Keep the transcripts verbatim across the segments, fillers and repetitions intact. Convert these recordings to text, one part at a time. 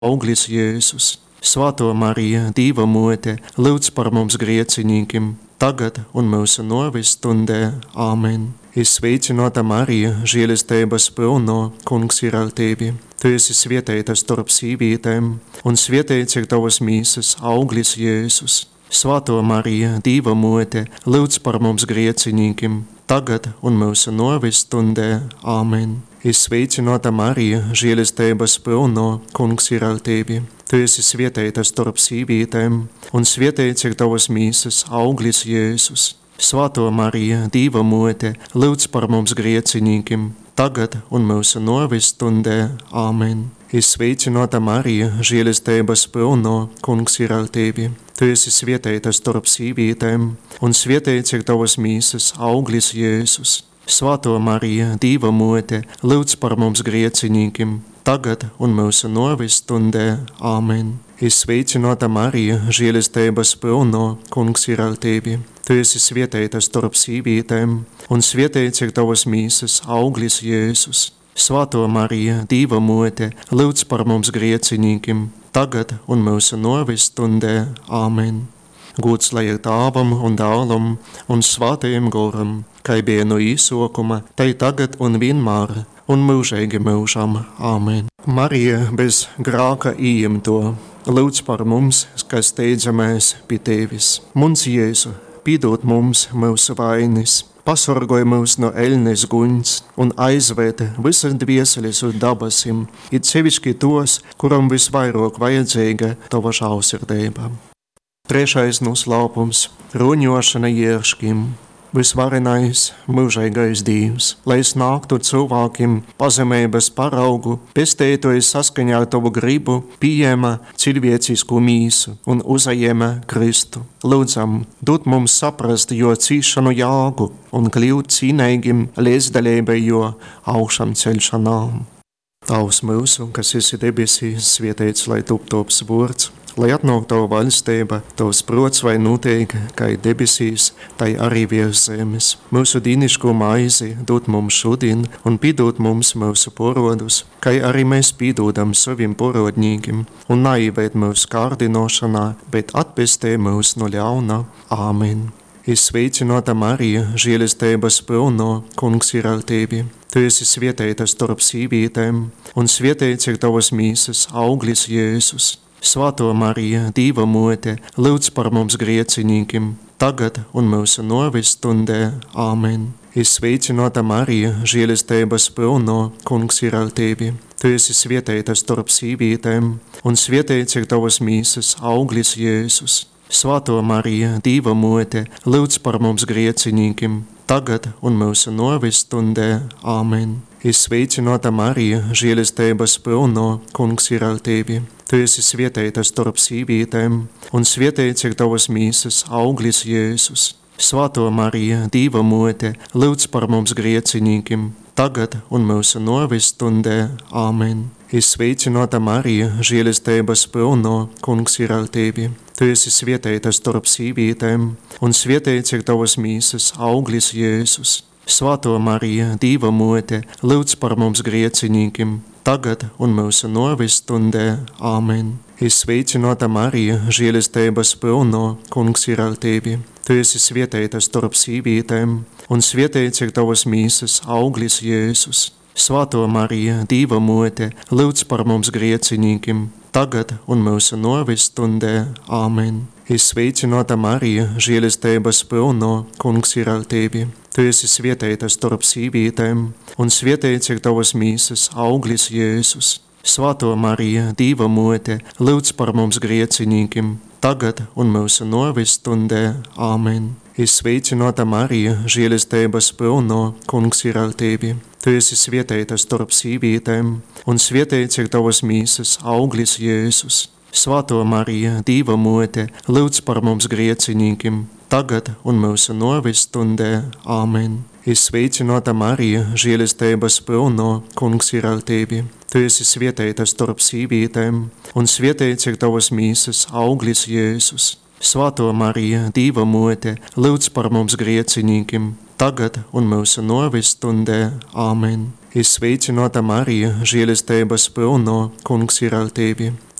Auglis Jēzus. Svētā Marija, Dieva mote, lūdz par mums griecinīkim, tagad un mūsu nāves stundē. Āmen. Es sveicināta Marija, žēlistības pilno, Kungs ir ar tevi. Tu esi svētīta starp sīvītēm, un svētīts ir tavas mīsas, Auglis Jēzus. Svētā Marija, Dieva mote, lūdz par mums griecinīkim, tagad un mūsu nāves stundē. Āmen. Es sveicināta Marija, žēlistības pilno, Kungs ir ar tevi. Tu esi svētīta starp sīvītēm, un svētīts ir tavas mīsas, Auglis Jēzus. Svētā Marija, Dieva mote, lūdz par mums griecinīkim, tagad un mūsu nāves stundē. Āmen. Es sveicināta Marija, žēlistības pilno, Kungs ir ar tevi. Tu esi svētīta starp sīvītēm, un svētīts ir tavas mīsas, Auglis Jēzus. Svētā Marija, Dieva mote, lūdz par mums griecinīkim, tagad un mūsu nāves stundē. Āmen. Es sveicināta Marija, žēlistības pilno, Kungs ir ar tevi. Tu esi svētīta starp sīvītēm, un svētīts ir tavas mīsas, Auglis Jēzus. Svētā Marija, Dieva mote, lūdz par mums griecinīkim, tagad un mūsu nāves stundē. Āmen. Gods lai ir Tēvam un Dēlam un Svētajam Garam, kā bija no īsākuma, tai tagad un vienmēr, un mūžīgi mūžam. Āmen. Marija bez grēka ieņemto, lūdz par mums, kas steidzamies pie tevis. Mums Jēzu, piedod mums mūsu vainas, pasargāj mūs no ēļnes guņas un aizved visas dvieseles uz dabasim, it sevišķi tos, kuram visvairāk vajadzīga tava žēlsirdība. Trešais noslēpums – ruņošana jēržkim. Visvarenais, mūžīgais Dievs, lai snāktu cilvēkiem pazemības paraugu, pestētojas saskaņā ar tavu gribu, pieņema cilvēcisku mīsu un uzajēma Kristu. Lūdzam, dod mums saprast jo cīšanu jāgu un kļūt cīnīgim līdzdalībai jo augšam celšanām. Tavs mūsu, kas esi debesīs, svētīts lai top tops vārds, lai atnāk tavu valstība, tavs prots vai notiek, kā debesīs, tai arī virs zemes. Mūsu dīniško maizi dod mums šodien un piedod mums mūsu porodus, kā arī mēs piedodam saviem porodņīgiem, un neieved mūsu kārdinošanā, bet atpestē mūs no ļauna. Āmen. Es sveicināta Marija, žēlistības pilno, Kungs ir ar tevi. Tu esi svētīta starp sīvītēm, un svētīts ir tavas mīsas, Auglis Jēzus. Svētā Marija, Dieva mote, lūdz par mums griecinīkim, tagad un mūsu nāves stundē. Āmen. Es sveicināta Marija, žēlistības pilno, Kungs ir ar tevi. Tu esi svētīta starp sīvītēm, un svētīts ir tavas mīsas, Auglis Jēzus. Svētā Marija, Dieva mote, lūdz par mums griecinīkim, tagad un mūsu nāves stundē. Āmen. Es sveicināta Marija, žēlistības pilno, Kungs ir ar tevi. Tu esi svētīta starp sīvītēm, un svētīts ir tavas mīsas, Auglis Jēzus. Svētā Marija, Dieva mote, lūdz par mums griecinīkim, tagad un mūsu nāves stundē. Āmen. Es sveicināta Marija, žēlistības pilno, Kungs ir ar tevi. Tu esi svētīta starp sīvītēm, un svētīts ir tavas mīsas, Auglis Jēzus. Svētā Marija, Dieva mote, lūdz par mums griecinīkim, tagad un mūsu nāves stundē. Āmen. Es sveicināta Marija, žēlistības pilno, Kungs ir ar tevi. Tu esi svētīta starp sīvītēm, un svētīts ir tavas mīsas, Auglis Jēzus. Svētā Marija, Dieva mote, lūdz par mums griecinīkim, tagad un mūsu nāves stundē. Āmen. Es sveicināta Marija, žēlistības pilno, Kungs ir ar tevi. Tu esi svētīta starp sīvītēm, un svētīts ir tavas mīsas, Auglis Jēzus. Svētā Marija, Dieva mote, lūdz par mums griecinīkim, tagad un mūsu nāves stundē. Āmen. Es sveicināta Marija, žēlistības pilno, Kungs ir ar tevi. Tu esi svētīta starp sīvītēm, un svētīts ir tavas mīsas, Auglis Jēzus. Svētā Marija, Dieva mote, lūdz par mums griecinīkim, tagad un mūsu nāves stundē. Āmen. Es sveicināta Marija, žēlistības pilno, Kungs ir ar tevi. Tu esi svētīta starp sīvītēm, un svētīts ir tavas mīsas, Auglis Jēzus. Svētā Marija, Dieva mote, lūdz par mums griecinīkim, tagad un mūsu nāves stundē. Āmen. Es sveicināta Marija, žēlistības pilno, Kungs ir ar tevi.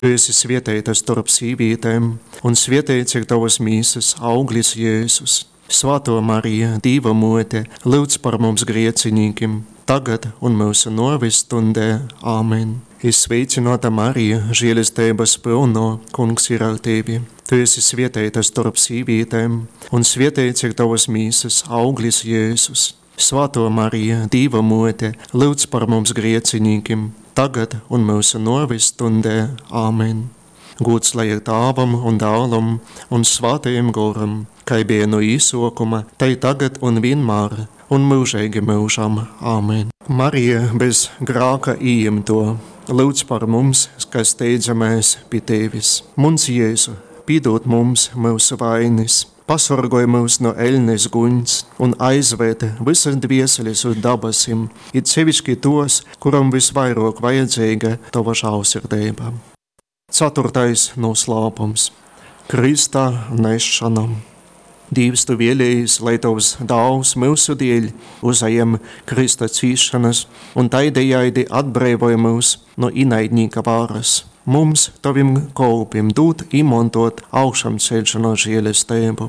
Tu esi svētīta starp sīvītēm, un svētīts ir tavas mīsas auglis Jēzus. Svētā Marija, Dieva mote, lūdz par mums griecinīkim, tagad un mūsu nāves stundē. Āmen. Izsveicināta Marija, žēlastības pilno, Kungs ir ar tevi. Tu esi svētīta starp sīvītēm, un svētīts ir tavas mīsas auglis Jēzus. Svētā Marija, Dieva mote, lūdz par mums griecinīkim, tagad un mūsu nāves stundē. Āmen. Gods lai ir Tēvam un Dēlam un Svētajam Garam, kā bija no īsākuma, tai tagad un vienmēr, un mūžīgi mūžam. Āmen. Marija bez grēka ieņemto, lūdz par mums, kas steidzamies pie tevis. Mums Jēzu, piedod mums mūsu vainas, pasargāj mūs no ēļnes guņas un aizved visas dvieseles uz dabasim, it sevišķi tos, kuram visvairāk vajadzīga tava žēlsirdība. Ceturtais noslēpums – Krista nešana. Dievs, tu vēlējies, lai tavs dāvs mūsu dēļ uzajam Krista cīšanas un taidējādi atbrīvoja mūs no ienaidnieka varas. Mums, tavim kalpim, dod izmantot augšām ceļšanu žēlastību.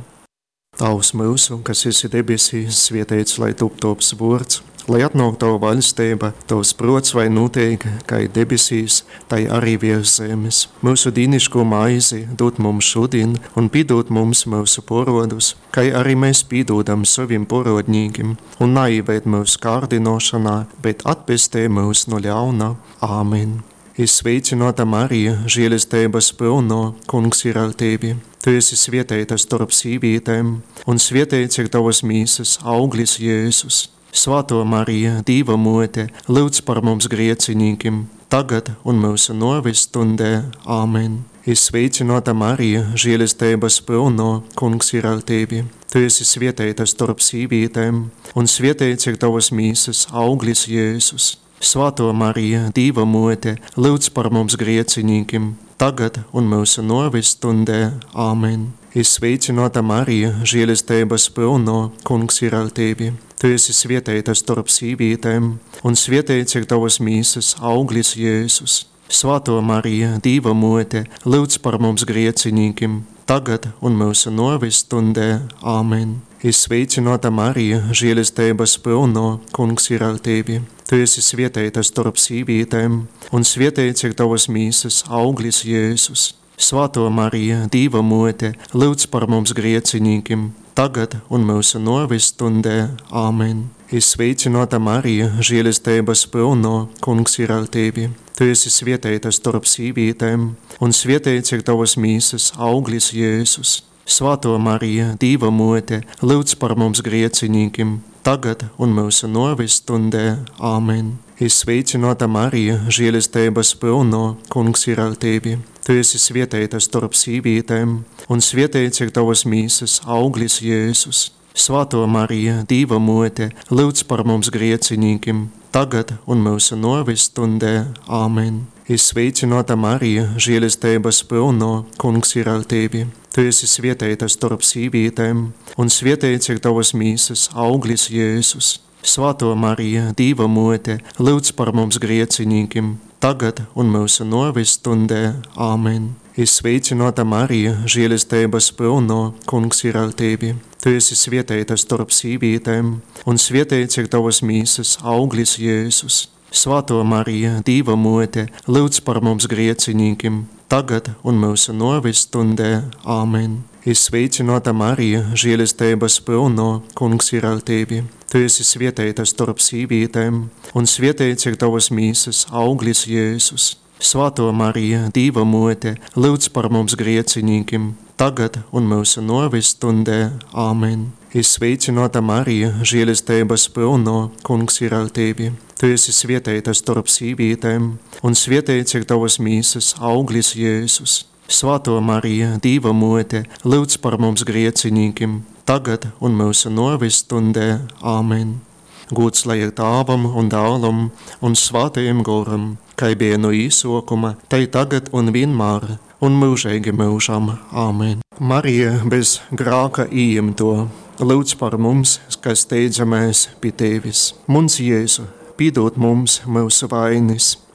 Tavs mūsu, kas esi debesīs, svētīts, lai top tavs vārds, lai atnāk tava valstība, tavs prots vai notiek, kā debesīs, tai arī virs zemes. Mūsu dīniško maizi dod mums šodien un piedod mums mūsu porodus, kā arī mēs piedodam saviem porodņīgiem, un neieved mūsu kārdinošanā, bet atpestē mūs no ļauna. Āmen. Izsveicināta Marija, žēlastības pilno, Kungs ir ar tevi. Tu esi svētīta starp sīvītēm, un svētīts ir tavas mīsas auglis Jēzus. Svētā Marija, Dieva mote, lūdz par mums griecinīkim, tagad un mūsu nāves stundē. Āmen. Izsveicināta Marija, žēlastības pilno, Kungs ir ar tevi. Tu esi svētīta starp sīvītēm, un svētīts ir tavas mīsas auglis Jēzus. Svētā Marija, Dieva mote, lūdz par mums griecinīkim, tagad un mūsu nāves stundē. Āmen. Izsveicināta Marija, žēlastības pilno, Kungs ir ar tevi. Tu esi svētīta starp sīvītēm, un svētīts ir tavas mīsas auglis Jēzus. Svētā Marija, Dieva mote, lūdz par mums griecinīkim, tagad un mūsu nāves stundē. Āmen. Izsveicināta Marija, žēlastības pilno, Kungs ir ar tevi. Tu esi svētīta starp sīvītēm, un svētīts ir tavas mīsas auglis Jēzus. Svētā Marija, Dieva mote, lūdz par mums griecinīkim, tagad un mūsu nāves stundē. Āmen. Izsveicināta Marija, žēlastības pilno, Kungs ir ar tevi. Tu esi svētīta starp sīvītēm, un svētīts ir tavas mīsas auglis Jēzus. Svētā Marija, Dieva mote, lūdz par mums griecinīkim, tagad un mūsu nāves stundē. Āmen. Izsveicināta Marija, žēlastības pilno, Kungs ir ar tevi. Tu esi svētīta starp sīvītēm, un svētīts ir tavas mīsas auglis Jēzus. Svētā Marija, Dieva mote, lūdz par mums griecinīkim, tagad un mūsu nāves stundē. Āmen. Izsveicināta Marija, žēlastības pilno, Kungs ir ar tevi. Tu esi svētīta starp sīvītēm, un svētīts ir tavas mīsas auglis Jēzus. Svētā Marija, Dieva mote, lūdz par mums griecinīkim, tagad un mūsu nāves stundē. Āmen. Izsveicināta Marija, žēlastības pilno, Kungs ir ar tevi. Tu esi svētīta starp sīvītēm, un svētīts ir tavas mīsas auglis Jēzus. Svētā Marija, Dieva mote, lūdz par mums griecinīkim, tagad un mūsu nāves stundē. Āmen. Izsveicināta Marija, žēlastības pilno, Kungs ir ar tevi. Tu esi svētīta starp sīvītēm, un svētīts ir tavas mīsas auglis Jēzus. Svētā Marija, Dieva mote, lūdz par mums griecinīkim, tagad un mūsu nāves stundē. Āmen. Izsveicināta Marija, žēlastības pilno, Kungs ir ar tevi. Tu esi svētīta starp sīvītēm, un svētīts ir tavas mīsas auglis Jēzus. Svētā Marija, Dieva mote, lūdz par mums griecinīkim, tagad un mūsu nāves stundē. Āmen. Gods lai ir Tēvam un Dēlam un Svētajam Garam, kā bija no īsākuma, tai tagad un vienmēr, un mūžīgi mūžam. Āmen. Marija bez grēka ieņemto, lūdz par mums, kas steidzamies pie tevis. Mums Jēzu, piedod mums mūsu vainas,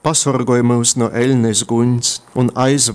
pasargoj mūs no eļnes guņas un aizved